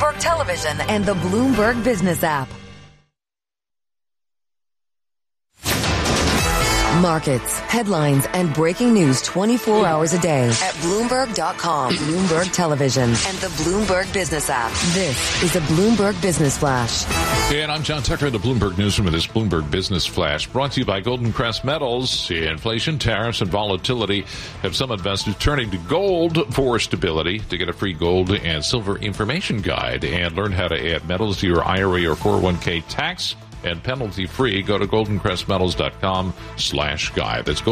Bloomberg Television and the Bloomberg Business app. Markets, headlines, and breaking news 24 hours a day at Bloomberg.com, Bloomberg Television, and the Bloomberg Business app. This is the Bloomberg Business Flash. And I'm John Tucker in the Bloomberg Newsroom with this Bloomberg Business Flash, brought to you by Golden Crest Metals. Inflation, tariffs, and volatility have some investors turning to gold for stability. To get a free gold and silver information guide and learn how to add metals to your IRA or 401k tax and penalty-free, go to goldencrestmetals.com/guide. That's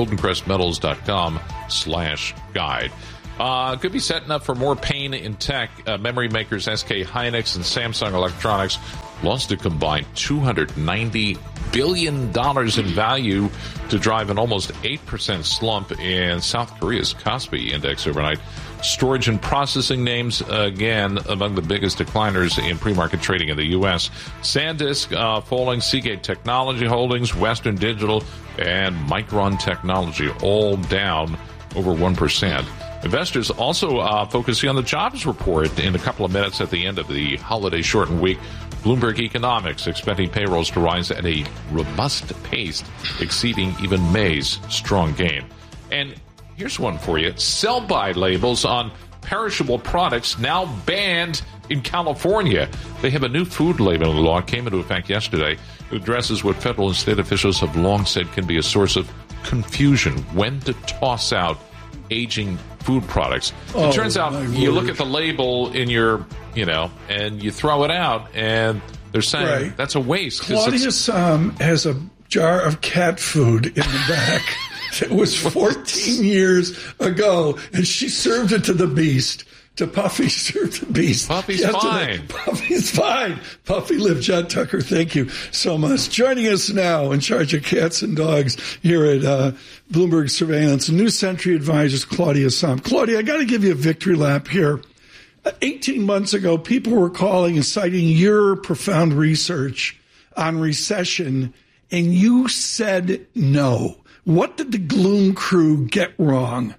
goldencrestmetals.com/guide. Could be setting up for more pain in tech. Memory makers SK Hynix and Samsung Electronics lost a combined $290 billion in value to drive an almost 8% slump in South Korea's Kospi index overnight. Storage and processing names, again, among the biggest decliners in pre-market trading in the U.S. SanDisk falling, Seagate Technology Holdings, Western Digital, and Micron Technology all down over 1%. Investors also focusing on the jobs report in a couple of minutes at the end of the holiday shortened week. Bloomberg Economics expecting payrolls to rise at a robust pace, exceeding even May's strong gain. And here's one for you. Sell-by labels on perishable products now banned in California. They have a new food labeling law, came into effect yesterday, that addresses what federal and state officials have long said can be a source of confusion, when to toss out aging food products. It turns out you look at the label in your, and you throw it out, and they're saying that's a waste. Claudia has a jar of cat food in the back. It was 14 years ago, and she served it to the beast. To Puffy, served the beast. Puffy's fine. Puffy's fine. Puffy lived. John Tucker, thank you so much. Joining us now, in charge of cats and dogs here at Bloomberg Surveillance, New Century Advisors, Claudia Sahm. Claudia, I got to give you a victory lap here. 18 months ago, people were calling and citing your profound research on recession, and you said no. What did the Gloom crew get wrong?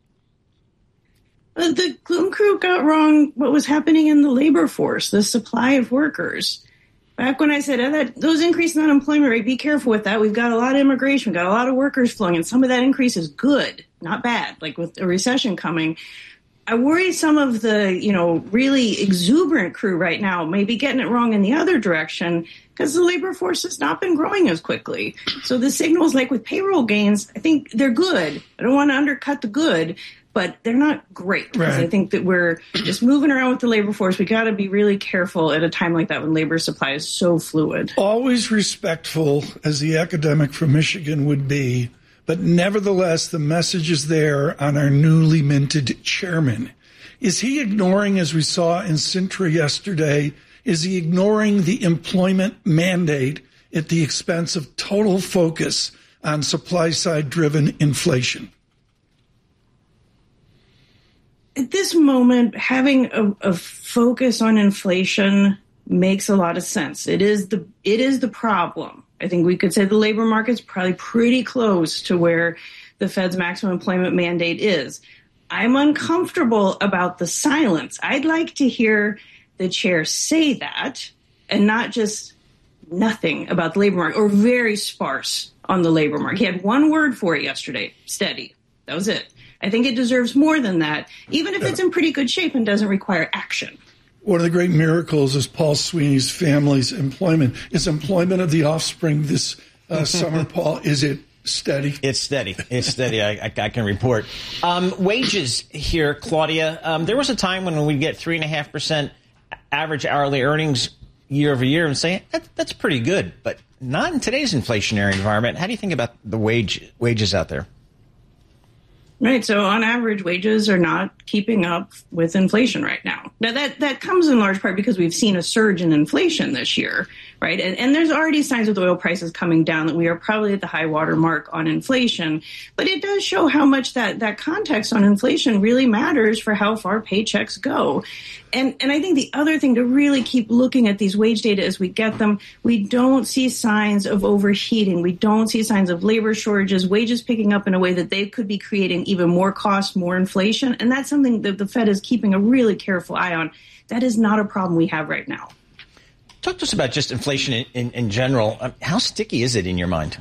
The Gloom crew got wrong what was happening in the labor force, the supply of workers. Back when I said that those increase in unemployment rate, be careful with that. We've got a lot of immigration, we've got a lot of workers flowing, and some of that increase is good, not bad, like with a recession coming. I worry some of the, really exuberant crew right now may be getting it wrong in the other direction because the labor force has not been growing as quickly. So the signals, like with payroll gains, I think they're good. I don't want to undercut the good, but they're not great. Because I think that we're just moving around with the labor force. We got to be really careful at a time like that when labor supply is so fluid. Always respectful, as the academic from Michigan would be. But nevertheless, the message is there on our newly minted chairman. Is he ignoring, as we saw in Sintra yesterday, is he ignoring the employment mandate at the expense of total focus on supply-side driven inflation? At this moment, having a focus on inflation makes a lot of sense. It is the problem. I think we could say the labor market's probably pretty close to where the Fed's maximum employment mandate is. I'm uncomfortable about the silence. I'd like to hear the chair say that and not just nothing about the labor market or very sparse on the labor market. He had one word for it yesterday, steady. That was it. I think it deserves more than that, even if it's in pretty good shape and doesn't require action. One of the great miracles is Paul Sweeney's family's employment. Is employment of the offspring this summer, Paul? Is it steady? It's steady. It's steady. I can report. Wages here, Claudia. There was a time when we'd get 3.5% average hourly earnings year over year and say that's pretty good, but not in today's inflationary environment. How do you think about the wages out there? Right. So on average, wages are not keeping up with inflation right now. Now, that comes in large part because we've seen a surge in inflation this year. right? And there's already signs with oil prices coming down that we are probably at the high water mark on inflation. But it does show how much that context on inflation really matters for how far paychecks go. And I think the other thing to really keep looking at these wage data as we get them, we don't see signs of overheating. We don't see signs of labor shortages, wages picking up in a way that they could be creating even more cost, more inflation. And that's something that the Fed is keeping a really careful eye on. That is not a problem we have right now. Talk to us about just inflation in general. How sticky is it in your mind?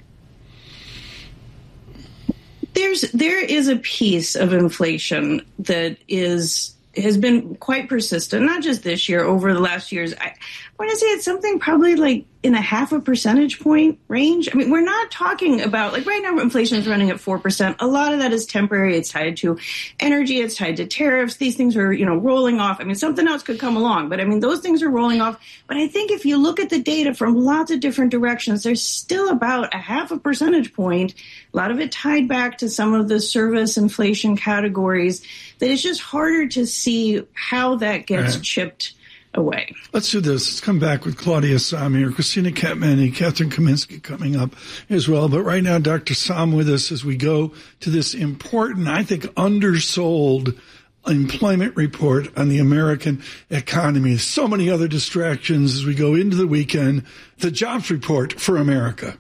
There is a piece of inflation that has been quite persistent, not just this year, over the last years. I want to say it's something probably like in a 0.5 percentage point range. I mean, we're not talking about, like right now, inflation is running at 4%. A lot of that is temporary. It's tied to energy. It's tied to tariffs. These things are, rolling off. I mean, something else could come along, but I mean, those things are rolling off. But I think if you look at the data from lots of different directions, there's still about a 0.5 percentage point, a lot of it tied back to some of the service inflation categories, that it's just harder to see how that gets chipped away. Let's do this. Let's come back with Claudia Sahm here, Christina Katmany, Catherine Kaminsky coming up as well. But right now, Dr. Sahm with us as we go to this important, I think, undersold employment report on the American economy. So many other distractions as we go into the weekend. The jobs report for America.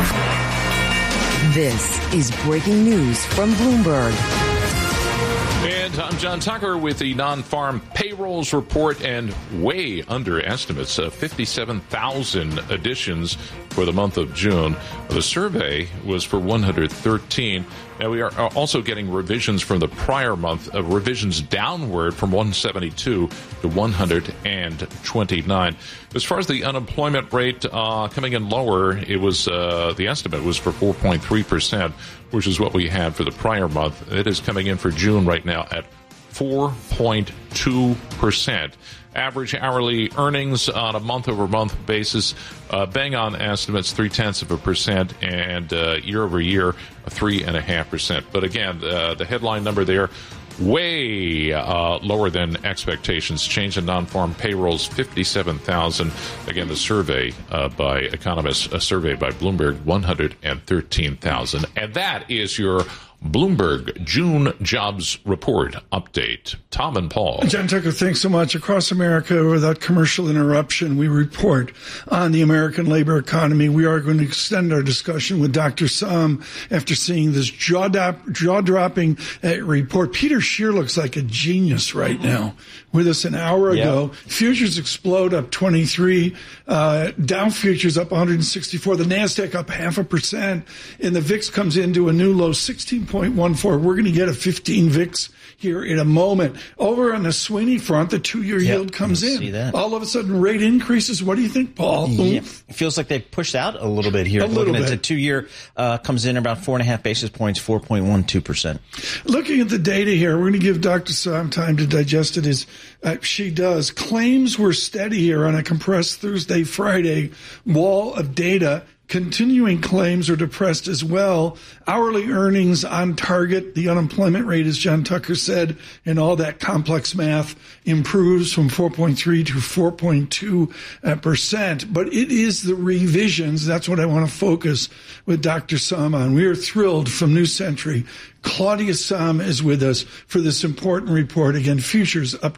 This is breaking news from Bloomberg. And I'm John Tucker with the non-farm payrolls report, and way under estimates, 57,000 additions for the month of June. The survey was for 113. Now, we are also getting revisions from the prior month, revisions downward from 172 to 129. As far as the unemployment rate coming in lower, it was the estimate was for 4.3%, which is what we had for the prior month. It is coming in for June right now at 4.2%. Average hourly earnings on a month-over-month basis, bang on estimates, 0.3%, and year-over-year, 3.5%. But again, the headline number there, way lower than expectations. Change in non-farm payrolls, 57,000. Again, the survey by economists, a survey by Bloomberg, 113,000. And that is your Bloomberg June jobs report update. Tom and Paul. John Tucker, thanks so much. Across America, without commercial interruption, we report on the American labor economy. We are going to extend our discussion with Dr. Sahm after seeing this jaw-dropping report. Peter Scheer looks like a genius right now. With us an hour ago, futures explode up 23, Dow futures up 164, the NASDAQ up 0.5%, and the VIX comes into a new low, 16.14. We're going to get a 15 VIX here in a moment. Over on the Sweeney front, the 2-year yield comes in. See that. All of a sudden, rate increases. What do you think, Paul? Yeah. It feels like they pushed out a little bit here. Looking at the 2-year comes in about 4.5 basis points, 4.12%. Looking at the data here, we're going to give Dr. Sahm time to digest it as she does. Claims were steady here on a compressed Thursday, Friday wall of data. Continuing claims are depressed as well. Hourly earnings on target. The unemployment rate, as John Tucker said, and all that complex math improves from 4.3 to 4.2%. But it is the revisions. That's what I want to focus with Dr. Sahm on. We are thrilled from New Century. Claudia Sahm is with us for this important report. Again, futures up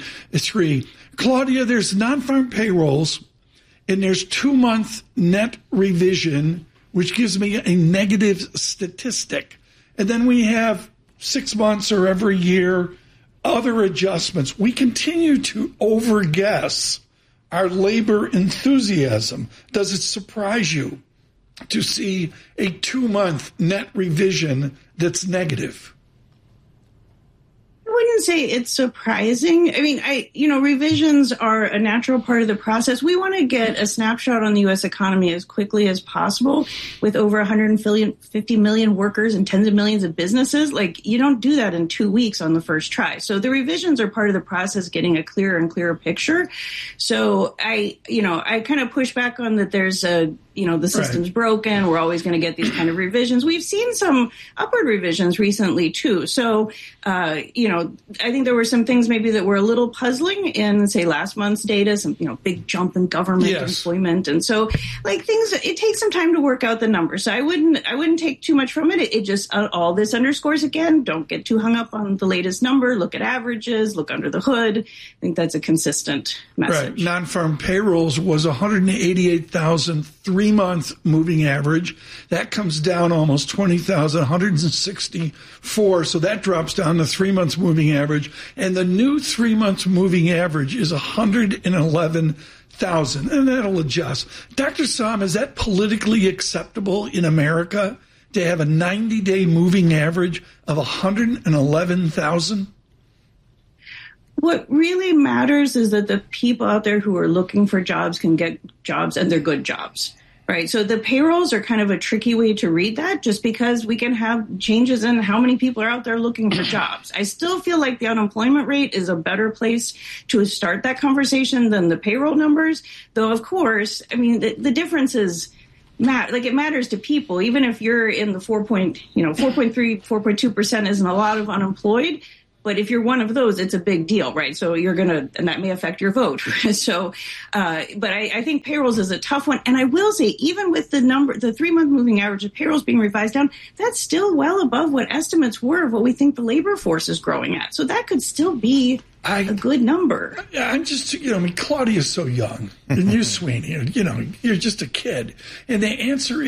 23. Claudia, there's non-farm payrolls. And there's 2-month net revision, which gives me a negative statistic. And then we have 6 months or every year other adjustments. We continue to overguess our labor enthusiasm. Does it surprise you to see a 2-month net revision that's negative? I wouldn't say it's surprising. I mean, revisions are a natural part of the process. We want to get a snapshot on the U.S. economy as quickly as possible with over 150 million workers and tens of millions of businesses. Like, you don't do that in 2 weeks on the first try. So the revisions are part of the process, getting a clearer and clearer picture. So I kind of push back on that there's a the system's broken. We're always going to get these kind of revisions. We've seen some upward revisions recently, too. So, I think there were some things maybe that were a little puzzling in, say, last month's data, some, big jump in government employment. And so, it takes some time to work out the numbers. So I wouldn't take too much from it. It just, all this underscores, again, don't get too hung up on the latest number. Look at averages, look under the hood. I think that's a consistent message. Right. Non-farm payrolls was 188,000 3-month moving average. That comes down almost 20,000, 164. So that drops down to 3 months moving average. And the new 3 months moving average is 111,000. And that'll adjust. Dr. Sahm, is that politically acceptable in America to have a 90-day moving average of 111,000? What really matters is that the people out there who are looking for jobs can get jobs, and they're good jobs, right? So the payrolls are kind of a tricky way to read that, just because we can have changes in how many people are out there looking for jobs. I still feel like the unemployment rate is a better place to start that conversation than the payroll numbers, though, of course, I mean, the difference is it matters to people. Even if you're in the 4.3, 4.2% isn't a lot of unemployed. But if you're one of those, it's a big deal, right? So and that may affect your vote. So, but I think payrolls is a tough one. And I will say, even with the 3-month moving average of payrolls being revised down, that's still well above what estimates were of what we think the labor force is growing at. So that could still be a good number. I'm just, Claudia's so young. And you, Sweeney, you're just a kid. And the answer